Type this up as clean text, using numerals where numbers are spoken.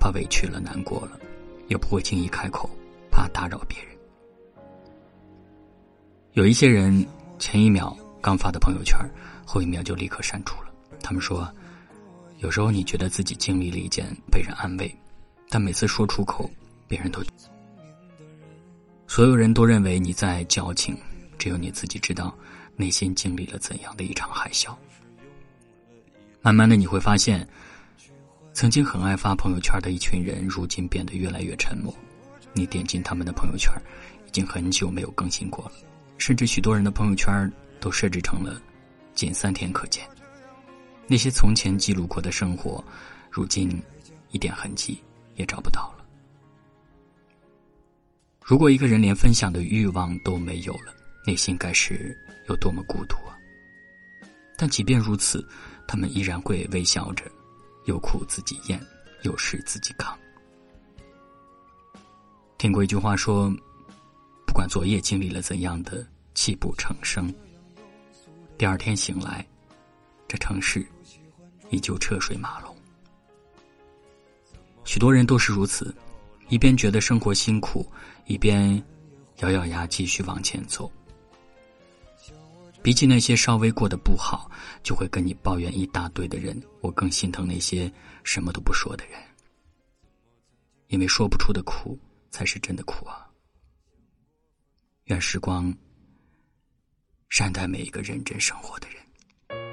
怕委屈了难过了，也不会轻易开口，怕打扰别人。有一些人前一秒刚发的朋友圈，后一秒就立刻删除了。他们说，有时候你觉得自己经历了一件被人安慰，但每次说出口，别人都所有人都认为你在矫情，只有你自己知道内心经历了怎样的一场海啸。慢慢的你会发现，曾经很爱发朋友圈的一群人，如今变得越来越沉默。你点进他们的朋友圈，已经很久没有更新过了，甚至许多人的朋友圈都设置成了仅3天可见。那些从前记录过的生活，如今一点痕迹也找不到了。如果一个人连分享的欲望都没有了，内心该是有多么孤独啊！但即便如此，他们依然会微笑着，有苦自己咽，有事自己扛。听过一句话说，不管昨夜经历了怎样的泣不成声，第二天醒来，这城市依旧车水马龙。许多人都是如此，一边觉得生活辛苦，一边咬咬牙继续往前走。比起那些稍微过得不好就会跟你抱怨一大堆的人，我更心疼那些什么都不说的人，因为说不出的苦才是真的苦啊。愿时光善待每一个认真生活的人。